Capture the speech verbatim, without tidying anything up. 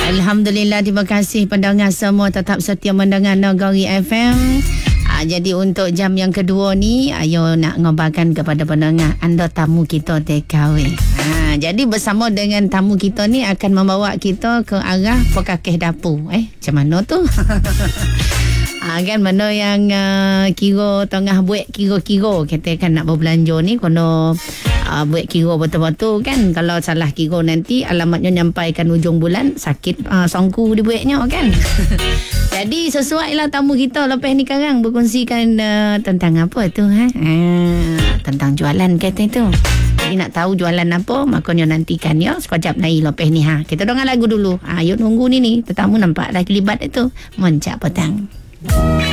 Alhamdulillah, terima kasih pendengar semua tetap setia mendengar Negeri F M. Ha, jadi untuk jam yang kedua ni, ayo nak ngobarkan kepada pendengar, anda tamu kita T K W. Ha, jadi bersama dengan tamu kita ni akan membawa kita ke arah Pekakeh Dapur. Eh, macam mana tu? Ha, kan mana yang uh, kira tengah buat kira-kira, katakan nak berbelanja ni, kena uh, buat kira betul-betul kan. Kalau salah kira nanti alamatnya nyampaikan ujung bulan, sakit uh, songku dibuatnya kan. Jadi sesuai lah tamu kita lepas ni sekarang berkongsikan uh, tentang apa tu ha? Uh, tentang jualan kata tu. Jadi nak tahu jualan apa, makanya nantikan ya sekejap lagi lepas ni ha. Kita dengar lagu dulu. Ha, yuk nunggu ni ni tetamu nampak dah kelibat itu. Mencak petang.